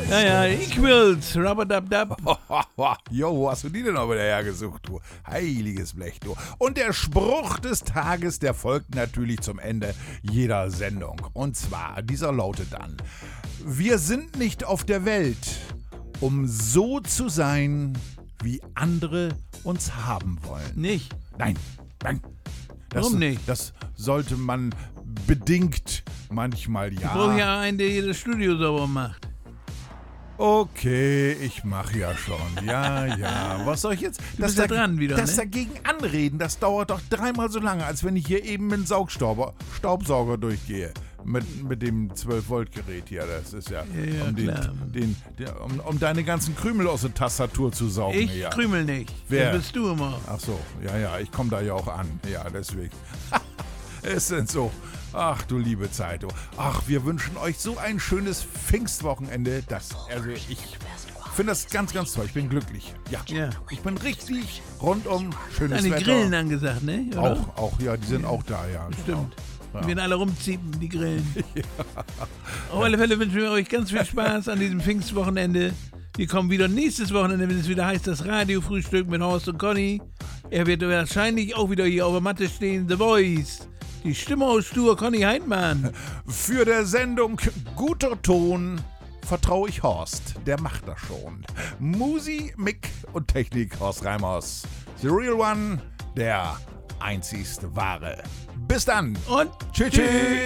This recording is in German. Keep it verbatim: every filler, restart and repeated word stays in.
Ja, ja, ich will's. Rabadabdab. Jo, wo hast du die denn auch wieder hergesucht, du? Heiliges Blech, du. Und der Spruch des Tages, der folgt natürlich zum Ende jeder Sendung. Und zwar, dieser lautet dann: Wir sind nicht auf der Welt, um so zu sein, wie andere uns haben wollen. Nicht. Nein, nein. Das, Warum nicht? Das sollte man bedingt manchmal, ja. Ich brauche ja einen, der hier das Studio sauber macht. Okay, ich mache ja schon. Ja, ja. Was soll ich jetzt? Du bist ja dran wieder, Das ne? dagegen anreden, das dauert doch dreimal so lange, als wenn ich hier eben mit dem Saugstauber, Staubsauger durchgehe. Mit, mit dem zwölf Volt Gerät hier. Das ist ja, Ja, ja, um, den, klar. den, der, um, um deine ganzen Krümel aus der Tastatur zu saugen. Ich ja. krümel nicht. Wer? Das bist du immer. Ach so, ja, ja, ich komme da ja auch an. Ja, deswegen. Es sind so. Ach du liebe Zeit. Du. Ach, wir wünschen euch so ein schönes Pfingstwochenende. Das, also ich finde das ganz, ganz toll. Ich bin glücklich. Ja, Ja. ich bin richtig rundum schönes Deine Wetter. Grillen angesagt, ne? Oder? Auch, auch, ja, die sind auch da, ja. Stimmt. Genau. Die werden alle rumziehen, die Grillen. Auf alle Fälle wünschen wir euch ganz viel Spaß an diesem Pfingstwochenende. Wir kommen wieder nächstes Wochenende, wenn es wieder heißt, das Radiofrühstück mit Horst und Conny. Er wird wahrscheinlich auch wieder hier auf der Matte stehen, The Voice. Die Stimme aus Stur, Conny Heidmann. Für der Sendung Guter Ton vertraue ich Horst. Der macht das schon. Musi, Mick und Technik Horst Reimers. The Real One, der einzigste Wahre. Bis dann. Und Tschüss. Tschüss.